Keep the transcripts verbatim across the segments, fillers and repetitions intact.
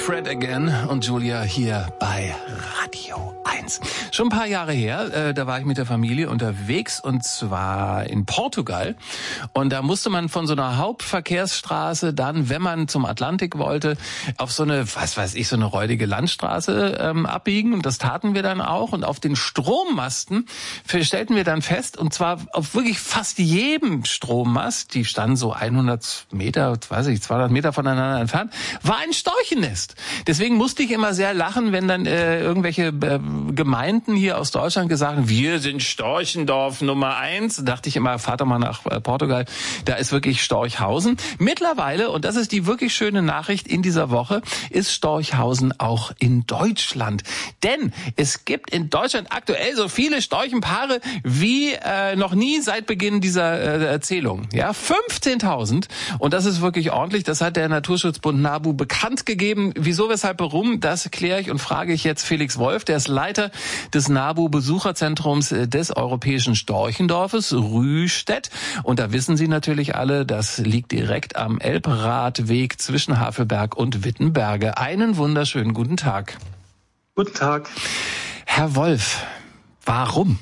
Fred Again und Julia hier bei Radio eins. Schon ein paar Jahre her, äh, da war ich mit der Familie unterwegs und zwar in Portugal. Und da musste man von so einer Hauptverkehrsstraße dann, wenn man zum Atlantik wollte, auf so eine, was weiß ich, so eine räudige Landstraße ähm, abbiegen. Und das taten wir dann auch. Und auf den Strommasten stellten wir dann fest, und zwar auf wirklich fast jedem Strommast, die standen so hundert Meter, weiß ich, zweihundert Meter voneinander entfernt, war ein Storchennest. Deswegen musste ich immer sehr lachen, wenn dann äh, irgendwelche äh, Gemeinden hier aus Deutschland gesagt haben, wir sind Storchendorf Nummer eins. Da dachte ich immer, fahrt doch mal nach äh, Portugal, da ist wirklich Storchhausen. Mittlerweile, und das ist die wirklich schöne Nachricht in dieser Woche, ist Storchhausen auch in Deutschland. Denn es gibt in Deutschland aktuell so viele Storchenpaare wie äh, noch nie seit Beginn dieser äh, Erzählung. Ja, fünfzehntausend. Und das ist wirklich ordentlich. Das hat der Naturschutzbund NABU bekannt gegeben. Wieso, weshalb, warum? Das kläre ich und frage ich jetzt Felix Wolf. Der ist Leiter des NABU-Besucherzentrums des Europäischen Storchendorfes Rühstedt. Und da wissen Sie natürlich alle, das liegt direkt am Elbradweg zwischen Havelberg und Wittenberge. Einen wunderschönen guten Tag. Guten Tag. Herr Wolf, warum?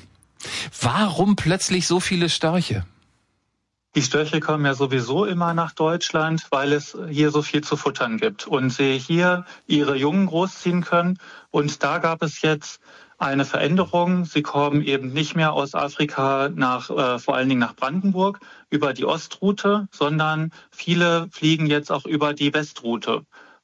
Warum plötzlich so viele Störche? Die Störche kommen ja sowieso immer nach Deutschland, weil es hier so viel zu futtern gibt und sie hier ihre Jungen großziehen können. Und da gab es jetzt eine Veränderung. Sie kommen eben nicht mehr aus Afrika nach, äh, vor allen Dingen nach Brandenburg über die Ostroute, sondern viele fliegen jetzt auch über die Westroute.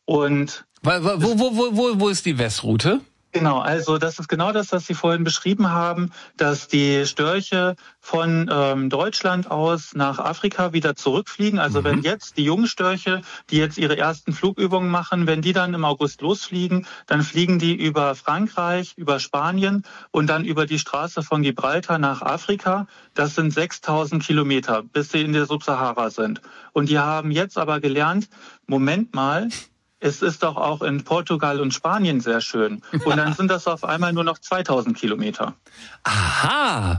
Und wo, wo, wo, wo, wo ist die Westroute? Genau, also das ist genau das, was Sie vorhin beschrieben haben, dass die Störche von ähm, Deutschland aus nach Afrika wieder zurückfliegen. Also mhm. wenn jetzt die jungen Störche, die jetzt ihre ersten Flugübungen machen, wenn die dann im August losfliegen, dann fliegen die über Frankreich, über Spanien und dann über die Straße von Gibraltar nach Afrika. Das sind sechstausend Kilometer, bis sie in der Subsahara sind. Und die haben jetzt aber gelernt, Moment mal, es ist doch auch in Portugal und Spanien sehr schön. Und dann sind das auf einmal nur noch zweitausend Kilometer. Aha.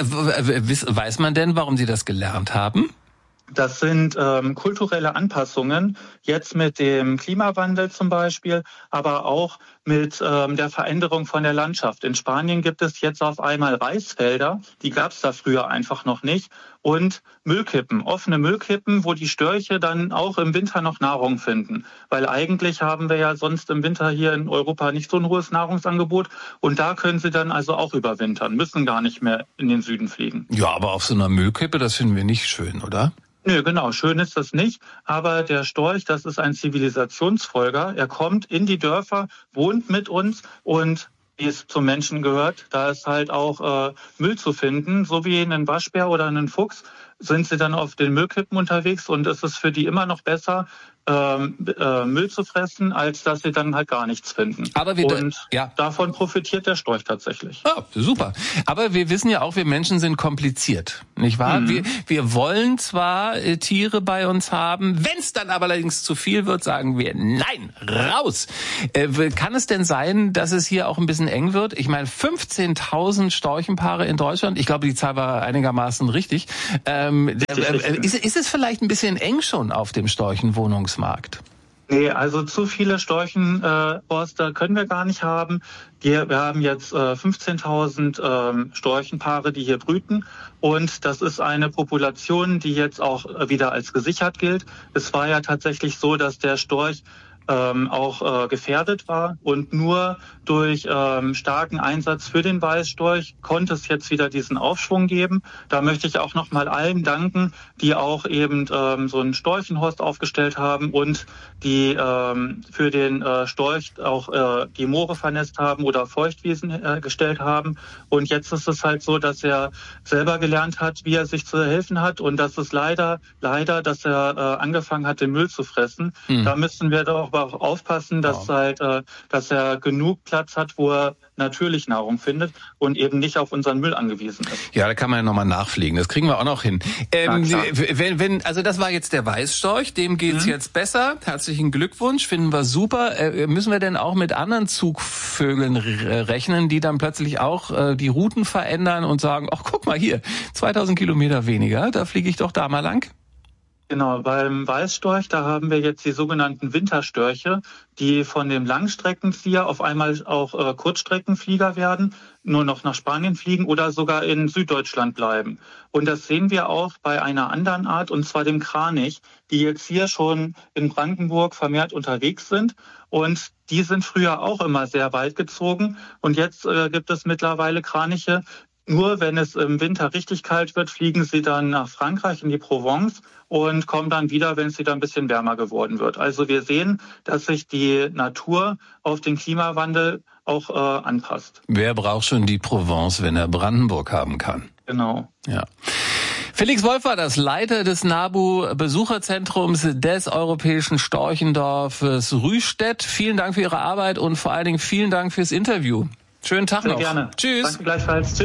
Weiß man denn, warum Sie das gelernt haben? Das sind ähm, kulturelle Anpassungen, jetzt mit dem Klimawandel zum Beispiel, aber auch mit ähm, der Veränderung von der Landschaft. In Spanien gibt es jetzt auf einmal Reisfelder, die gab es da früher einfach noch nicht, und Müllkippen, offene Müllkippen, wo die Störche dann auch im Winter noch Nahrung finden. Weil eigentlich haben wir ja sonst im Winter hier in Europa nicht so ein hohes Nahrungsangebot und da können sie dann also auch überwintern, müssen gar nicht mehr in den Süden fliegen. Ja, aber auf so einer Müllkippe, das finden wir nicht schön, oder? Nö, genau, schön ist das nicht, aber der Storch, das ist ein Zivilisationsfolger. Er kommt in die Dörfer, wohnt mit uns und wie es zum Menschen gehört, da ist halt auch äh, Müll zu finden, so wie einen Waschbär oder einen Fuchs sind sie dann auf den Müllkippen unterwegs und es ist für die immer noch besser, ähm, äh, Müll zu fressen, als dass sie dann halt gar nichts finden. Aber wir und da, ja. davon profitiert der Storch tatsächlich. Ah, super. Aber wir wissen ja auch, wir Menschen sind kompliziert, nicht wahr? Mhm. Wir, wir wollen zwar äh, Tiere bei uns haben, wenn es dann aber allerdings zu viel wird, sagen wir, nein, raus. Äh, kann es denn sein, dass es hier auch ein bisschen eng wird? Ich meine, fünfzehntausend Storchenpaare in Deutschland, ich glaube, die Zahl war einigermaßen richtig. Ähm, richtig, äh, richtig. Ist, ist es vielleicht ein bisschen eng schon auf dem Storchenwohnungsmarkt? Nee, also zu viele Storchenhorster äh, können wir gar nicht haben. Wir, wir haben jetzt äh, fünfzehntausend ähm, Storchenpaare, die hier brüten. Und das ist eine Population, die jetzt auch wieder als gesichert gilt. Es war ja tatsächlich so, dass der Storch ähm, auch äh, gefährdet war und nur durch ähm, starken Einsatz für den Weißstorch konnte es jetzt wieder diesen Aufschwung geben. Da möchte ich auch noch mal allen danken, die auch eben ähm, so einen Storchenhorst aufgestellt haben und die ähm, für den äh, Storch auch äh, die Moore vernässt haben oder Feuchtwiesen äh, gestellt haben. Und jetzt ist es halt so, dass er selber gelernt hat, wie er sich zu helfen hat und dass es leider, leider, dass er äh, angefangen hat, den Müll zu fressen. Mhm. Da müssen wir doch auch aufpassen, dass ja. halt, äh, dass er genug Platz hat, wo er natürlich Nahrung findet und eben nicht auf unseren Müll angewiesen ist. Ja, da kann man ja nochmal nachfliegen. Das kriegen wir auch noch hin. Ähm, wenn, wenn, also das war jetzt der Weißstorch, dem geht's mhm. jetzt besser. Herzlichen Glückwunsch, finden wir super. Äh, müssen wir denn auch mit anderen Zugvögeln rechnen, die dann plötzlich auch äh, die Routen verändern und sagen, ach guck mal hier, zweitausend Kilometer weniger, da fliege ich doch da mal lang? Genau, beim Weißstorch, da haben wir jetzt die sogenannten Winterstörche, die von dem Langstreckenflieger auf einmal auch äh, Kurzstreckenflieger werden, nur noch nach Spanien fliegen oder sogar in Süddeutschland bleiben. Und das sehen wir auch bei einer anderen Art, und zwar dem Kranich, die jetzt hier schon in Brandenburg vermehrt unterwegs sind. Und die sind früher auch immer sehr weit gezogen. Und jetzt äh, gibt es mittlerweile Kraniche. Nur wenn es im Winter richtig kalt wird, fliegen sie dann nach Frankreich in die Provence und kommen dann wieder, wenn es wieder ein bisschen wärmer geworden wird. Also wir sehen, dass sich die Natur auf den Klimawandel auch äh, anpasst. Wer braucht schon die Provence, wenn er Brandenburg haben kann? Genau. Ja. Felix Wolf war das Leiter des NABU-Besucherzentrums des Europäischen Storchendorfes Rüstedt. Vielen Dank für Ihre Arbeit und vor allen Dingen vielen Dank fürs Interview. Schönen Tag Sehr noch. Gerne. Tschüss. Danke gleichfalls. Tschüss.